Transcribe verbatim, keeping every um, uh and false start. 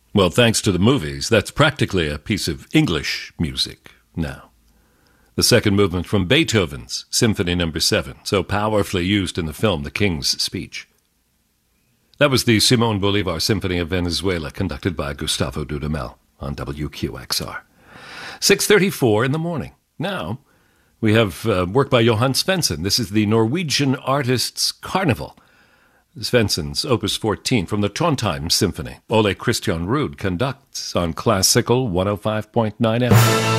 Well, thanks to the movies, that's practically a piece of English music now. The second movement from Beethoven's Symphony Number seven, so powerfully used in the film The King's Speech. That was the Simon Bolivar Symphony of Venezuela, conducted by Gustavo Dudamel on W Q X R. six thirty-four in the morning. Now, we have uh, work by Johan Svensson. This is the Norwegian Artists' Carnival. Svensson's Opus fourteen from the Trondheim Symphony. Ole Christian Ruud conducts on Classical one oh five point nine F M.